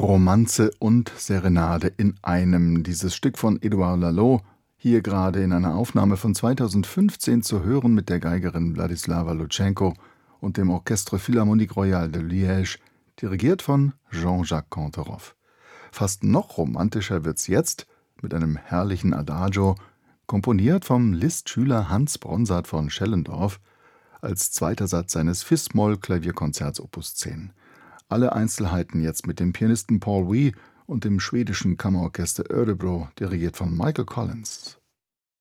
Romanze und Serenade in einem. Dieses Stück von Édouard Lalo, hier gerade in einer Aufnahme von 2015 zu hören mit der Geigerin Wladislawa Lutschenko und dem Orchestre Philharmonique Royale de Liège, dirigiert von Jean-Jacques Canteroff. Fast noch romantischer wird's jetzt mit einem herrlichen Adagio, komponiert vom Liszt-Schüler Hans Bronsart von Schellendorf, als zweiter Satz seines Fis-Moll-Klavierkonzerts Opus 10. Alle Einzelheiten jetzt mit dem Pianisten Paul Wee und dem schwedischen Kammerorchester Örebro, dirigiert von Michael Collins.